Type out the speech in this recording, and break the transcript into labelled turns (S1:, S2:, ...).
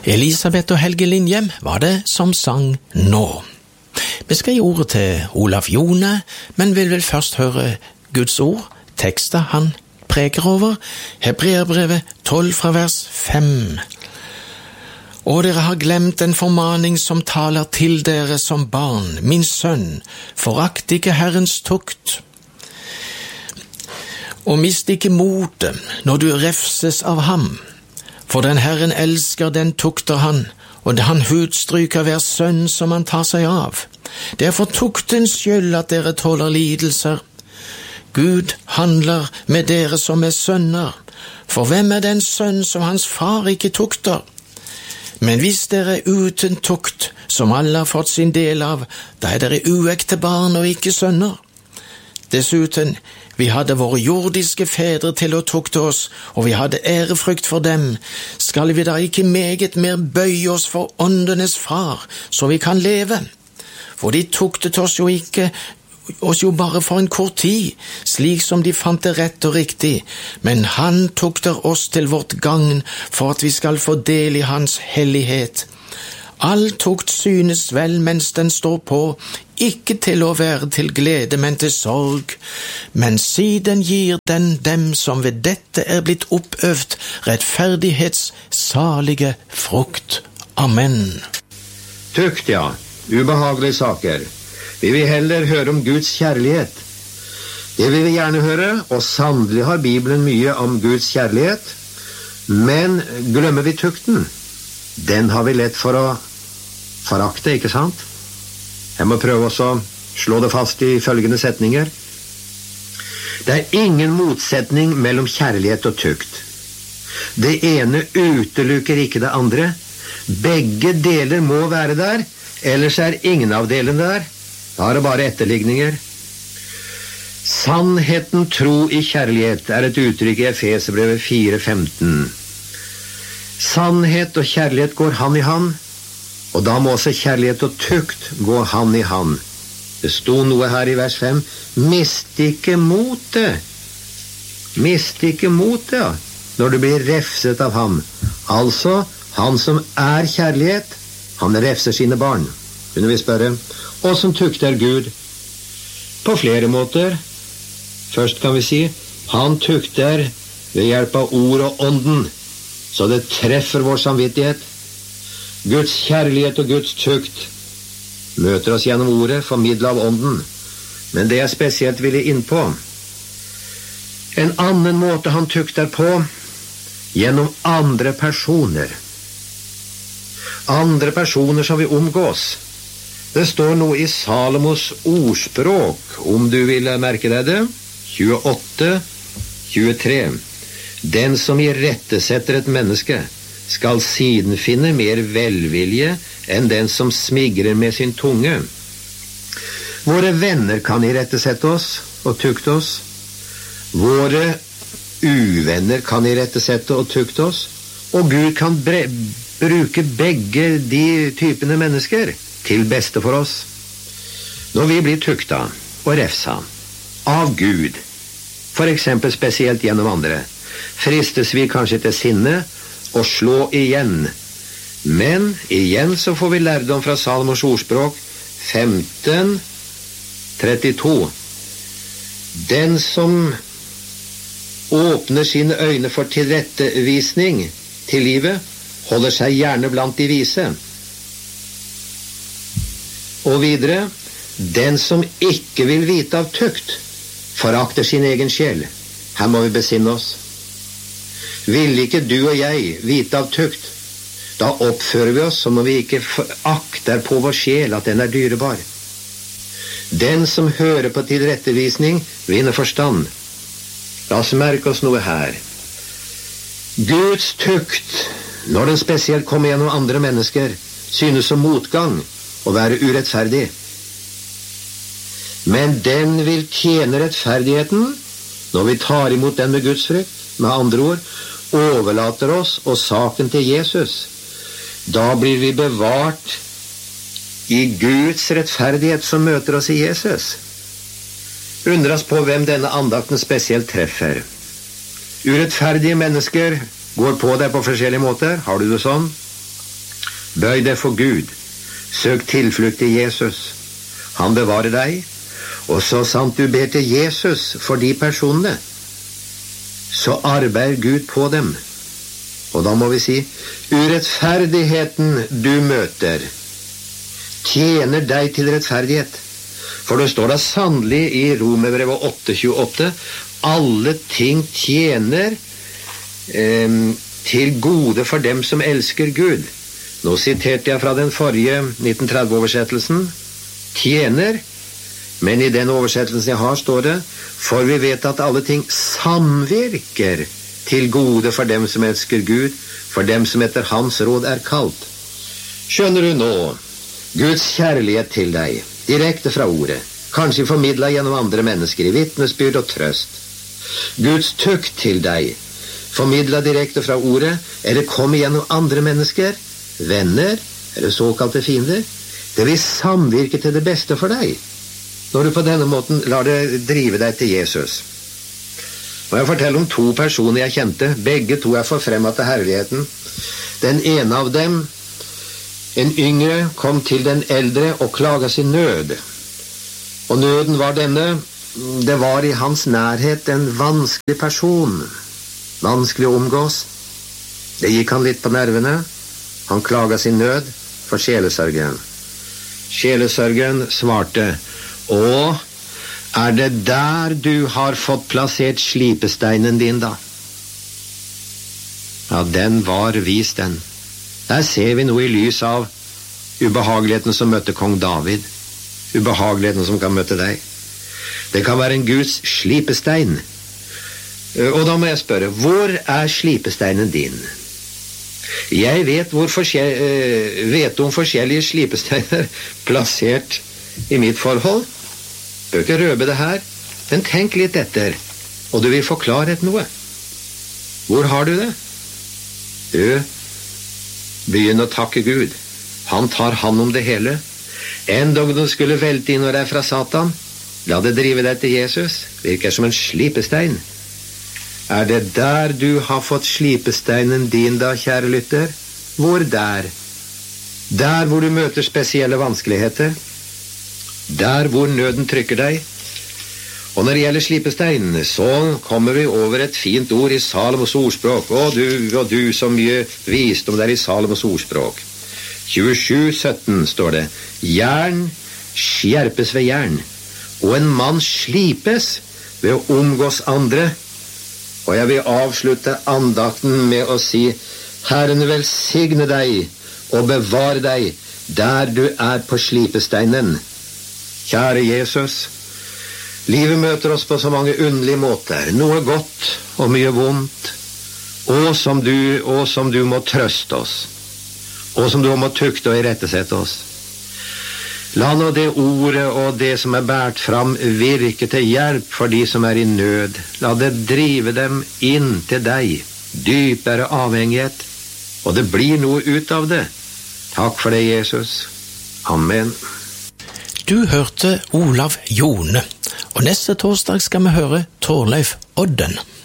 S1: Elisabeth og Helge Lindhjem var det som sang nå. Vi skal gi ordet til Olaf Jone, men vil vel først høre Guds ord, tekster han preker over, Hebreerbrevet 12 fra vers 5. Og dere har glemt en formaning som taler til dere som barn, min sønn, forakt ikke Herrens tukt. Og mist ikke motet når du refses av ham, for den Herren elsker, den tukter han, og han hudstryker hver sønn som han tar seg av. Det er for tuktens skyld at dere tåler lidelser. Gud handler med dere som er sønner, for hvem er den sønn som hans far ikke tukter? Men hvis dere er uten tukt, som alle har fått sin del av, da er dere uekte barn og ikke sønner. Dessuten, vi hadde våre jordiske fedre til å tukte oss, og vi hadde ærefrykt for dem. Skal vi da ikke meget mer bøye oss for åndenes far, så vi kan leve? For de tuktet oss jo bare for en kort tid, slik som de fant det rett og riktig, men han tukter oss til vårt gagn for at vi skal få del i hans hellighet. All tukt synes vel mens den står på, ikke til å være til glede, men til sorg. Men siden gir den dem som ved dette er blitt oppøvd rettferdighets salige frukt. Amen.
S2: Tukt, ja. Ubehagelige saker. Vi vil heller høre om Guds kjærlighet. Det vil vi gjerne høre, og sannelig har Bibelen mye om Guds kjærlighet. Men glemmer vi tukten? Den har vi lett for å forakte, ikke sant? Jeg må prøve også å slå det fast i følgende setninger. Det er ingen motsetning mellom kjærlighet og tukt. Det ene utelukker ikke det andre. Begge deler må være der, ellers er ingen av delene der. Da er det bare etterligninger. Sannheten, tro i kjærlighet er et uttrykk i Efeserbrevet 4:15. Sannhet og kjærlighet går hand i hand, og da må også kjærlighet og tukt gå hand i hand. Det sto noe her i vers 5. Mist ikke motet. Mist ikke motet, ja, når du blir refset av ham. Altså, han som er kjærlighet, han refser sine barn. Kunne vi spørre, og som tukter Gud? På flere måter. Først kan vi si, han tukter ved hjelp av ord og ånden, så det treffer vår samvittighet. Guds kjærlighet og Guds tukt møter oss gjennom ordet, formidlet av ånden. Men det jeg spesielt ville inn på, en annen måte han tukter på, gjennom andre personer. Andre personer som vi omgås. Det står noe i Salomos ordspråk, om du vil merke deg det, 28:23. Den som irettesetter et menneske, skal siden finne mer velvilje enn den som smigrer med sin tunge. Våre venner kan irettesette oss og tukte oss. Våre uvenner kan irettesette og tukte oss. Og Gud kan bruke begge de typene mennesker til beste for oss. Når vi blir tukta og refsa av Gud, for eksempel spesielt gjennom andre, fristes vi kanskje til sinne og slå igjen. Men igjen så får vi lærdom fra Salomos ordspråk 15:32. Den som åpner sine øyne for tilrettevisning til livet, holder seg gjerne blant de vise. Og videre, den som ikke vil vite av tukt, forakter sin egen sjel. Her må vi besinne oss. Vil ikke du og jeg vite av tukt, da oppfører vi oss som om vi ikke akter på vår sjel at den er dyrebar. Den som hører på tilrettevisning, vinner forstand. La oss merke oss noe her. Guds tukt, når den spesielt kommer gjennom andre mennesker, synes som motgang og være urettferdig. Men den vil tjene rettferdigheten når vi tar imot den med Guds frykt, med andre ord, overlater oss og saken til Jesus. Da blir vi bevart i Guds rettferdighet som møter oss i Jesus. Undres på hvem denne andakten spesielt treffer. Urettferdige mennesker går på deg på forskjellige måter. Har du det sånn? Bøy deg for Gud. Søk tilflukt i Jesus. Han bevarer deg. Og så sant du ber til Jesus for de personene, så arbeider Gud på dem. Og da må vi si, urettferdigheten du møter, tjener deg til rettferdighet. For det står da sannelig i Romerbrevet 8:28, alle ting tjener til gode for dem som elsker Gud. Nå siterte jeg fra den forrige 1930-oversettelsen, tjener, men i den oversettelsen jeg har står det, for vi vet at alle ting samvirker til gode for dem som elsker Gud, for dem som etter hans råd er kalt. Skjønner du nå Guds kjærlighet til deg, direkte fra ordet, kanskje formidlet gjennom andre mennesker i vitnesbyrd og trøst. Guds tukt til deg, formidlet direkte fra ordet, eller kom gjennom andre mennesker, venner, eller såkalte fiender. Det vil samvirke til det beste for deg, når du på denne måten lar det drive deg til Jesus. Og jeg forteller om 2 personer jeg kjente, begge 2 er forfremmet til herligheten. Den ene av dem, en yngre, kom til den eldre og klaget sin nød. Og nøden var denne, det var i hans nærhet en vanskelig person, vanskelig å omgås. Det gikk han litt på nervene. Han klaget sin nød for sjelesørgeren. Sjelesørgeren svarte, «Å, er det der du har fått plassert slipesteinen din da?» Ja, den var vis den. Der ser vi noe i lys av ubehageligheten som møtte kong David. Ubehageligheten som kan møte deg. Det kan være en Guds slipestein. Og da må jeg spørre, hvor er slipesteinen din? Jeg vet om forskjellige slipesteiner plassert i mitt forhold. Bør ikke røpe det her, men tenk litt etter, og du vil få klarhet noe. Hvor har du det? Du, begynn å takke Gud. Han tar hand om det hele. Endog du skulle velte inn når det er fra Satan, la det drive deg til Jesus. Virker som en slipestein. Er det der du har fått slipesteinen din da, kjære lytter? Hvor der? Der hvor du møter spesielle vanskeligheter. Der hvor nøden trykker deg. Og når det gjelder slipestein, så kommer vi over et fint ord i Salomos ordspråk. Og du, så mye visdom der i Salomos ordspråk. 27:17 står det, jern skjerpes ved jern, og en mann slipes ved å omgås andre. Og jeg vil avslutte andakten med å si, Herren velsigne deg og bevare deg der du er på slipesteinen. Kjære Jesus, livet møter oss på så mange underlige måter, noe godt og mye vondt, og som du må trøste oss, og som du må tukte og irettesette oss. La nå det ordet og det som er bært fram virke til hjelp for de som er i nød. La det drive dem inn til deg, dypere avhengighet, og det blir noe ut av det. Takk for det, Jesus. Amen.
S1: Du hørte Olav Jone, og neste torsdag skal vi høre Torleif Odden.